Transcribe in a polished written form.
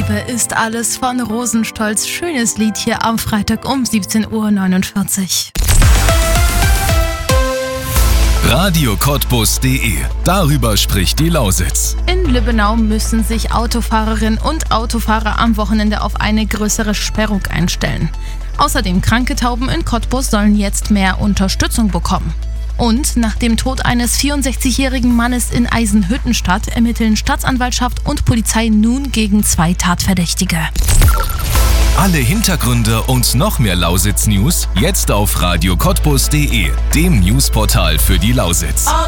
Liebe ist alles von Rosenstolz. Schönes Lied hier am Freitag um 17:49 Uhr. radiocottbus.de. Darüber spricht die Lausitz. In Lübbenau müssen sich Autofahrerinnen und Autofahrer am Wochenende auf eine größere Sperrung einstellen. Außerdem kranke Tauben in Cottbus sollen jetzt mehr Unterstützung bekommen. Und nach dem Tod eines 64-jährigen Mannes in Eisenhüttenstadt ermitteln Staatsanwaltschaft und Polizei nun gegen 2 Tatverdächtige. Alle Hintergründe und noch mehr Lausitz-News jetzt auf radiocottbus.de, dem Newsportal für die Lausitz.